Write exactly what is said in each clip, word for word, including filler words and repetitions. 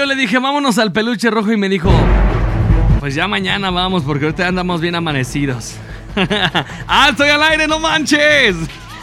le dije, vámonos al peluche rojo y me dijo, pues ya mañana vamos porque ahorita andamos bien amanecidos. ¡Ah, estoy al aire, no manches!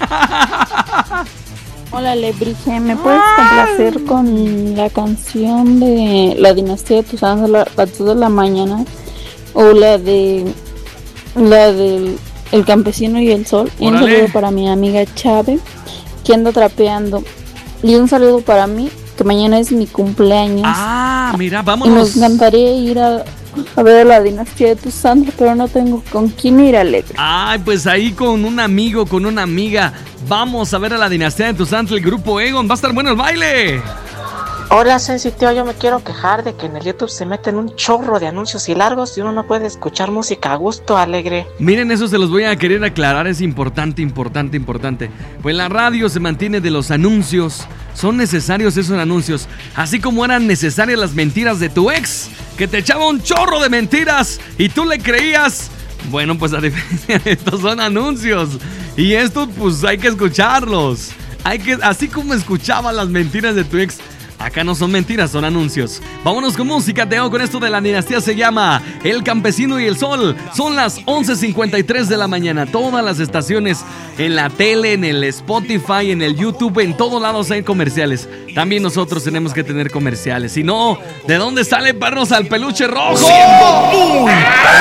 Hola, Lebrige, ¿me puedes complacer con la canción de La Dinastía de tus Ángeles a las dos de la mañana? O la de la del El Campesino y el Sol. Y un saludo para mi amiga Chávez, que anda trapeando. Y un saludo para mí, que mañana es mi cumpleaños. Ah, mira, vámonos. Y nos encantaría ir a, a ver La Dinastía de tus Ángeles, pero no tengo con quién ir, Alegre. Ay, pues ahí con un amigo, con una amiga. Vamos a ver a La Dinastía de tus Ángeles, el grupo Egon. Va a estar bueno el baile. Hola, Sensitio, yo me quiero quejar de que en el YouTube se meten un chorro de anuncios y largos y uno no puede escuchar música a gusto, Alegre. Miren, eso se los voy a querer aclarar, es importante, importante, importante. Pues la radio se mantiene de los anuncios, son necesarios esos anuncios, así como eran necesarias las mentiras de tu ex, que te echaba un chorro de mentiras y tú le creías. Bueno, pues a diferencia de estos son anuncios y estos pues hay que escucharlos. Hay que, así como escuchaba las mentiras de tu ex, acá no son mentiras, son anuncios. Vámonos con música, Teo, con esto de La Dinastía se llama El Campesino y el Sol. Son las once cincuenta y tres de la mañana. Todas las estaciones, en la tele, en el Spotify, en el YouTube, en todos lados hay comerciales. También nosotros tenemos que tener comerciales. Si no, ¿de dónde sale perros al peluche rojo?